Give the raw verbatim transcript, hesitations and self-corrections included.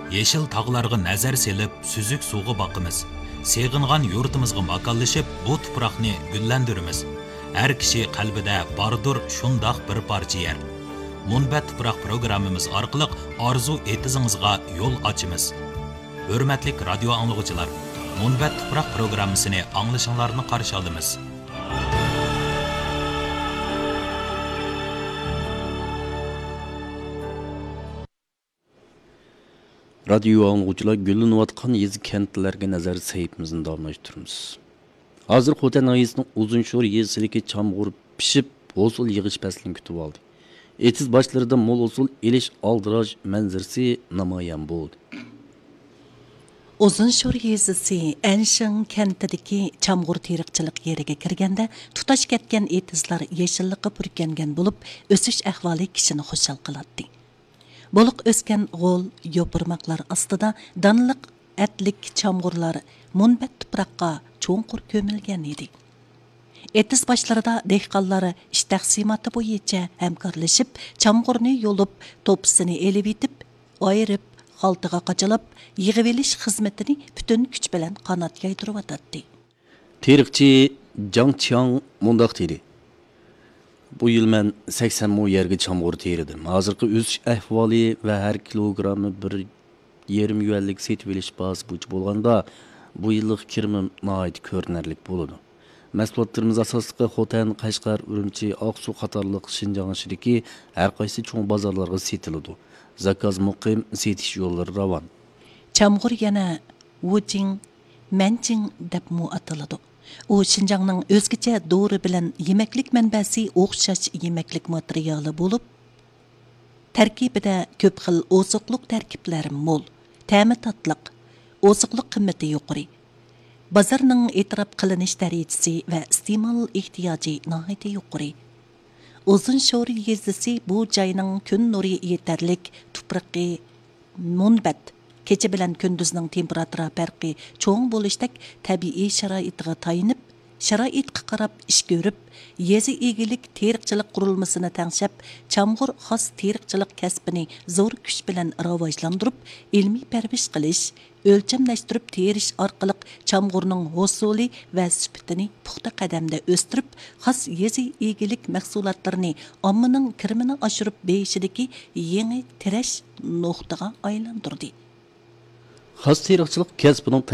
Yeşil tağlarga nazar selip, süzük suğu bakımız. Seğingan yurtimizga makallaşıp, bu tuproqni güllendirimiz. Her kişi qalbida bardır şundaq bir parça yer. Munbat tuproq programmamiz orqali arzu etizingizga yo'l ochimiz. Hurmatli radio anglag'uchilar, Munbat tuproq programmasini anglashinglarni qarshi olamiz. Radio anglag'uchilar gullanayotgan yezi kentlarga nazar saytimizni davomlashtiramiz. Hozir Xotan ayisining Uzunshor yezisidagi chamg'ur pishib, hosul yig'ish faslini kutib oldi. Etiz boshlarida mo'l hosul elish aldiraj manzarasi namoyon bo'ldi. Uzunshor yezisi Anshin kentidagi chamg'ur teriqchilik yeriga kirganda tutash ketgan etizlar yeshillikqa purkangan bo'lib, o'sish ahvoli kishini xushal qiladi. Boluq o'sgan g'o'l yo'pirmoqlar ostida donliq atlik chamg'urlar munbat tuproqqa cho'nqur ko'milgan edi. Etiz boshlarida dehqonlar ish taqsimoti bo'yicha hamkorlashib, chamg'urni yo'lib, to'pisini elib yetib, ayirib, xaltaga qachalab, yig'ib elish xizmatini butun kuch bilan qanot yaydirib Teriqchi Jang Chiang mundaq dedi. Bu yil men sakson mo yerga chamg'ur teridim. Hozirgi o'sish ahvoli va har kilogrammi bir yarim yuanlik setib olish bahsi bo'yicha bo'lganda, bu yillik kirimim nihoyat ko'rinarlik bo'ladi. Mahsulotlarimiz asosliqi Xotan, Qashqar, Urumchi, Oqsuv qatorliq Shinjong ichidagi har qaysi cho'ng bozorlarga setiladi. Zakaz muqim setish yo'llari ravon. Chamg'ur yana Wujing, Manjing deb mu ataladi. U Shinjongning o'zgacha dori bilan yemeklik manbasi o'xshash yemeklik materiali bo'lib, tarkibida ko'p xil oziqliq tarkiblari mo'l, ta'mi tatliq, oziqliq qimmati yuqori. Bozorning e'tirof qilinish darajasi va iste'mol ehtiyoji nihoyat yuqori. Uzunshor yezisi bu joyning kun nuri yetarlik tuproqi munbat, kecha bilan kunduzning temperatura farqi cho'ng bo'lishdek tabiiy sharoitga tayinib, sharoitga qarab ish ko'rib, yezi egilik teriqchilik qurilmasini tangshab, chamg'ur xos teriqchilik kasbini zo'r kuch bilan rivojlantirib, ilmiy parvish qilish, o'lchamlashtirib terish orqali chamg'urning hosuli va sifatini puxta qadamda o'stirib, xos yezi egilik mahsulotlarini ommaning kirmini oshirib berishidagi yangi tirash nuqtaga aylantirdi. Xos teriqchilik kasbining